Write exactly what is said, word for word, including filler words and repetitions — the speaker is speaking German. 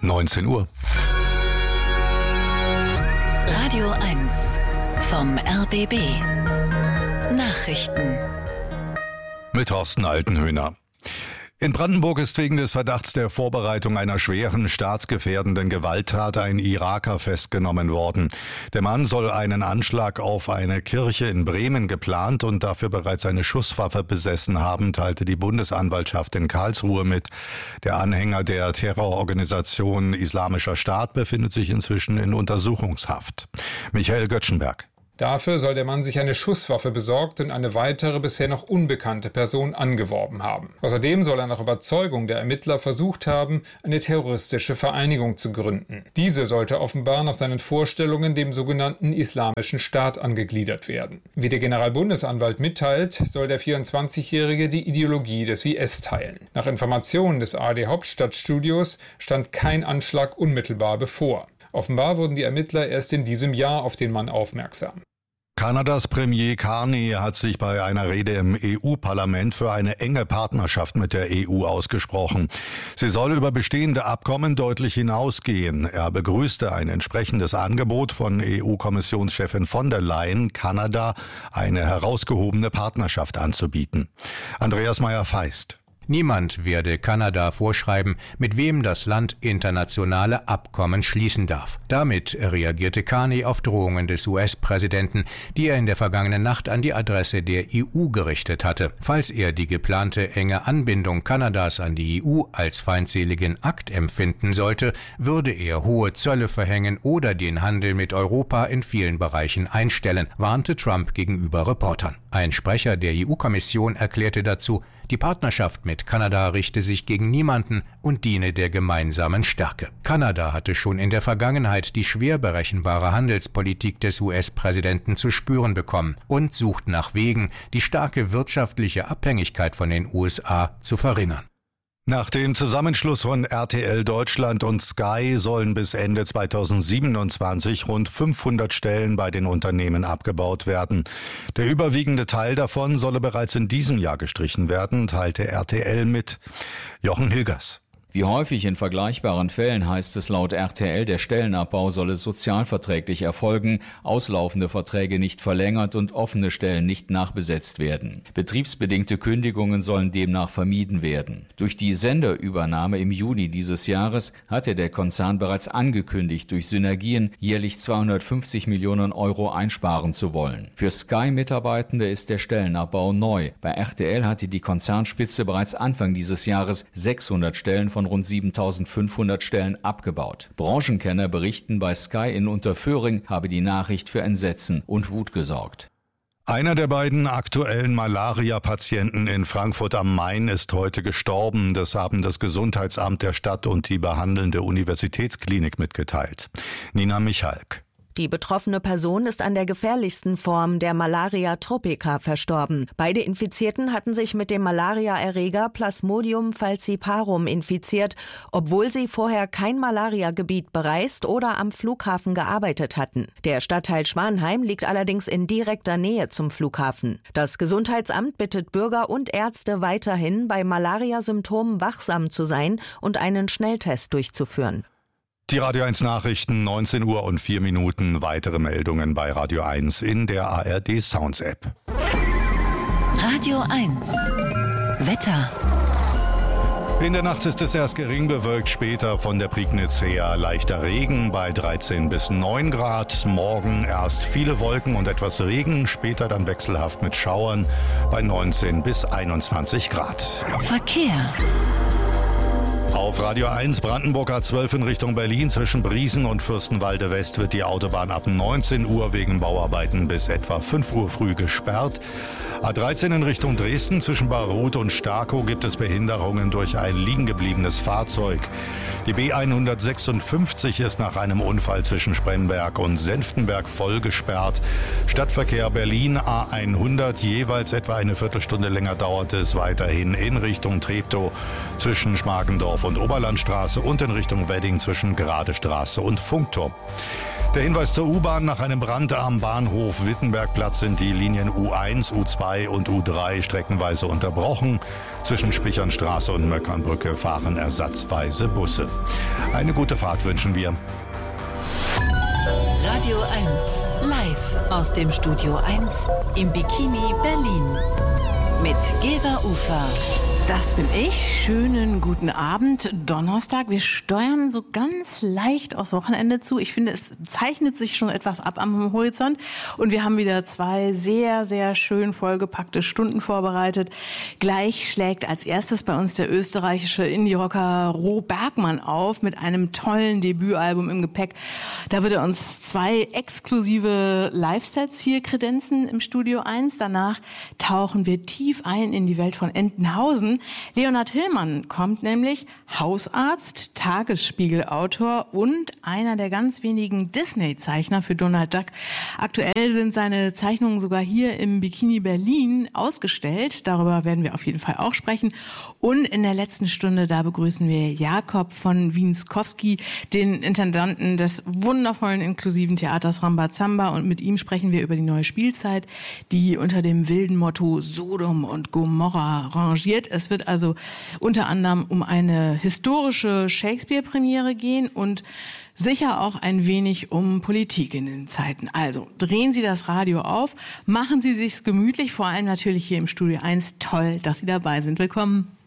neunzehn Uhr. Radio eins vom R B B. Nachrichten. Mit Thorsten Altenhöhner. In Brandenburg ist wegen des Verdachts der Vorbereitung einer schweren, staatsgefährdenden Gewalttat ein Iraker festgenommen worden. Der Mann soll einen Anschlag auf eine Kirche in Bremen geplant und dafür bereits eine Schusswaffe besessen haben, teilte die Bundesanwaltschaft in Karlsruhe mit. Der Anhänger der Terrororganisation Islamischer Staat befindet sich inzwischen in Untersuchungshaft. Michael Göttschenberg. Dafür soll der Mann sich eine Schusswaffe besorgt und eine weitere bisher noch unbekannte Person angeworben haben. Außerdem soll er nach Überzeugung der Ermittler versucht haben, eine terroristische Vereinigung zu gründen. Diese sollte offenbar nach seinen Vorstellungen dem sogenannten Islamischen Staat angegliedert werden. Wie der Generalbundesanwalt mitteilt, soll der vierundzwanzigjährige die Ideologie des I S teilen. Nach Informationen des A R D Hauptstadtstudios stand kein Anschlag unmittelbar bevor. Offenbar wurden die Ermittler erst in diesem Jahr auf den Mann aufmerksam. Kanadas Premier Carney hat sich bei einer Rede im E U-Parlament für eine enge Partnerschaft mit der E U ausgesprochen. Sie soll über bestehende Abkommen deutlich hinausgehen. Er begrüßte ein entsprechendes Angebot von E U-Kommissionschefin von der Leyen, Kanada eine herausgehobene Partnerschaft anzubieten. Andreas Meyer-Feist. Niemand werde Kanada vorschreiben, mit wem das Land internationale Abkommen schließen darf. Damit reagierte Carney auf Drohungen des U S-Präsidenten, die er in der vergangenen Nacht an die Adresse der E U gerichtet hatte. Falls er die geplante enge Anbindung Kanadas an die E U als feindseligen Akt empfinden sollte, würde er hohe Zölle verhängen oder den Handel mit Europa in vielen Bereichen einstellen, warnte Trump gegenüber Reportern. Ein Sprecher der E U-Kommission erklärte dazu, die Partnerschaft mit Kanada richte sich gegen niemanden und diene der gemeinsamen Stärke. Kanada hatte schon in der Vergangenheit die schwer berechenbare Handelspolitik des U S-Präsidenten zu spüren bekommen und sucht nach Wegen, die starke wirtschaftliche Abhängigkeit von den U S A zu verringern. Nach dem Zusammenschluss von R T L Deutschland und Sky sollen bis Ende zweitausendsiebenundzwanzig rund fünfhundert Stellen bei den Unternehmen abgebaut werden. Der überwiegende Teil davon solle bereits in diesem Jahr gestrichen werden, teilte R T L mit. Jochen Hilgers. Wie häufig in vergleichbaren Fällen heißt es laut R T L, der Stellenabbau solle sozialverträglich erfolgen, auslaufende Verträge nicht verlängert und offene Stellen nicht nachbesetzt werden. Betriebsbedingte Kündigungen sollen demnach vermieden werden. Durch die Senderübernahme im Juni dieses Jahres hatte der Konzern bereits angekündigt, durch Synergien jährlich zweihundertfünfzig Millionen Euro einsparen zu wollen. Für Sky-Mitarbeitende ist der Stellenabbau neu. Bei R T L hatte die Konzernspitze bereits Anfang dieses Jahres sechshundert Stellen von rund siebentausendfünfhundert Stellen abgebaut. Branchenkenner berichten, bei Sky in Unterföhring habe die Nachricht für Entsetzen und Wut gesorgt. Einer der beiden aktuellen Malaria-Patienten in Frankfurt am Main ist heute gestorben. Das haben das Gesundheitsamt der Stadt und die behandelnde Universitätsklinik mitgeteilt. Nina Michalk. Die betroffene Person ist an der gefährlichsten Form der Malaria tropica verstorben. Beide Infizierten hatten sich mit dem Malariaerreger Plasmodium falciparum infiziert, obwohl sie vorher kein Malariagebiet bereist oder am Flughafen gearbeitet hatten. Der Stadtteil Schwanheim liegt allerdings in direkter Nähe zum Flughafen. Das Gesundheitsamt bittet Bürger und Ärzte weiterhin, bei Malariasymptomen wachsam zu sein und einen Schnelltest durchzuführen. Die Radio eins Nachrichten, neunzehn Uhr und vier Minuten. Weitere Meldungen bei Radio eins in der A R D Sounds App. Radio eins. Wetter. In der Nacht ist es erst gering bewölkt, später von der Prignitz her leichter Regen bei dreizehn bis neun Grad. Morgen erst viele Wolken und etwas Regen, später dann wechselhaft mit Schauern bei neunzehn bis einundzwanzig Grad. Verkehr. Auf Radio eins Brandenburg A zwölf in Richtung Berlin zwischen Briesen und Fürstenwalde West wird die Autobahn ab neunzehn Uhr wegen Bauarbeiten bis etwa fünf Uhr früh gesperrt. A dreizehn in Richtung Dresden zwischen Barroth und Starkow gibt es Behinderungen durch ein liegengebliebenes Fahrzeug. Die B hundertsechsundfünfzig ist nach einem Unfall zwischen Spremberg und Senftenberg voll gesperrt. Stadtverkehr Berlin A hundert, jeweils etwa eine Viertelstunde länger dauert es weiterhin in Richtung Treptow zwischen Schmargendorf und Oberlandstraße und in Richtung Wedding zwischen Gradestraße und Funkturm. Der Hinweis zur U-Bahn: Nach einem Brand am Bahnhof Wittenbergplatz sind die Linien U eins, U zwei zwei und U drei streckenweise unterbrochen. Zwischen Spichernstraße und Möckernbrücke fahren ersatzweise Busse. Eine gute Fahrt wünschen wir. Radio eins, live aus dem Studio eins im Bikini Berlin. Mit Gesa Ufer. Das bin ich. Schönen guten Abend. Donnerstag. Wir steuern so ganz leicht aufs Wochenende zu. Ich finde, es zeichnet sich schon etwas ab am Horizont. Und wir haben wieder zwei sehr, sehr schön vollgepackte Stunden vorbereitet. Gleich schlägt als erstes bei uns der österreichische Indie-Rocker Ro Bergmann auf mit einem tollen Debütalbum im Gepäck. Da wird er uns zwei exklusive Live-Sets hier kredenzen im Studio eins. Danach tauchen wir tief ein in die Welt von Entenhausen. Leonhard Hillmann kommt nämlich, Hausarzt, Tagesspiegel-Autor und einer der ganz wenigen Disney-Zeichner für Donald Duck. Aktuell sind seine Zeichnungen sogar hier im Bikini Berlin ausgestellt. Darüber werden wir auf jeden Fall auch sprechen. Und in der letzten Stunde, da begrüßen wir Jakob von Wienskowski, den Intendanten des wundervollen inklusiven Theaters Rambazamba. Und mit ihm sprechen wir über die neue Spielzeit, die unter dem wilden Motto Sodom und Gomorra rangiert. Es wird also unter anderem um eine historische Shakespeare-Premiere gehen und sicher auch ein wenig um Politik in den Zeiten. Also drehen Sie das Radio auf, machen Sie sich's gemütlich, vor allem natürlich hier im Studio eins. Toll, dass Sie dabei sind. Willkommen.